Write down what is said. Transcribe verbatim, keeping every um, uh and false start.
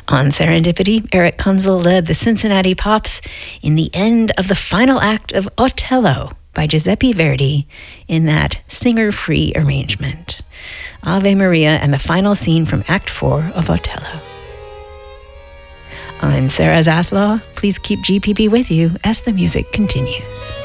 On Serendipity, Eric Kunzel led the Cincinnati Pops in the end of the final act of Otello by Giuseppe Verdi in that singer-free arrangement. Ave Maria and the final scene from Act four of Otello. I'm Sarah Zaslow. Please keep G P B with you as the music continues.